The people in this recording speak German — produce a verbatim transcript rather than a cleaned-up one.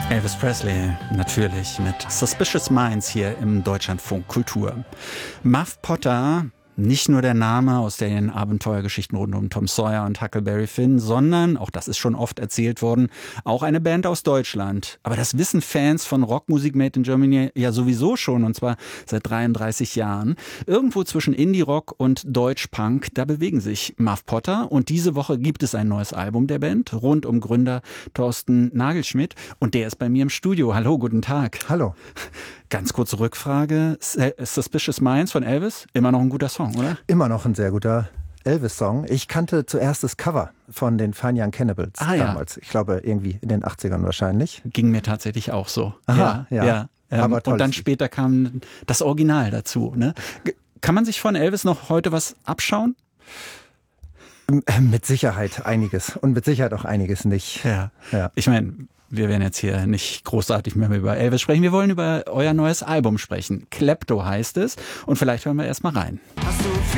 Elvis Presley, natürlich, mit Suspicious Minds hier im Deutschlandfunk Kultur. Muff Potter, nicht nur der Name aus den Abenteuergeschichten rund um Tom Sawyer und Huckleberry Finn, sondern, auch das ist schon oft erzählt worden, auch eine Band aus Deutschland. Aber das wissen Fans von Rockmusik Made in Germany ja sowieso schon, und zwar seit dreiunddreißig Jahren. Irgendwo zwischen Indie-Rock und Deutsch-Punk, da bewegen sich Muff Potter. Und diese Woche gibt es ein neues Album der Band, rund um Gründer Thorsten Nagelschmidt. Und der ist bei mir im Studio. Hallo, guten Tag. Hallo. Ganz kurze Rückfrage. Suspicious Minds von Elvis, immer noch ein guter Song, oder? Immer noch ein sehr guter Elvis-Song. Ich kannte zuerst das Cover von den Fine Young Cannibals ah, damals. Ja. Ich glaube, irgendwie in den achtzigern wahrscheinlich. Ging mir tatsächlich auch so. Aha, ja. ja, ja. Ähm, Aber und dann später kam das Original dazu. Ne? Kann man sich von Elvis noch heute was abschauen? Mit Sicherheit einiges. Und mit Sicherheit auch einiges nicht. Ja, ja. Ich meine, wir werden jetzt hier nicht großartig mehr über Elvis sprechen. Wir wollen über euer neues Album sprechen. Klepto heißt es. Und vielleicht hören wir erst mal rein. Hast du